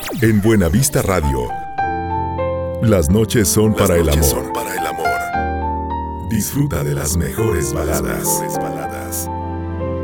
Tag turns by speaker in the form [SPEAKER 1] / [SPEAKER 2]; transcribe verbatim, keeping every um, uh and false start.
[SPEAKER 1] En Buenavista Radio, las noches son
[SPEAKER 2] Las
[SPEAKER 1] para el
[SPEAKER 2] noches
[SPEAKER 1] amor.
[SPEAKER 2] son para el amor.
[SPEAKER 1] Disfruta de las mejores baladas.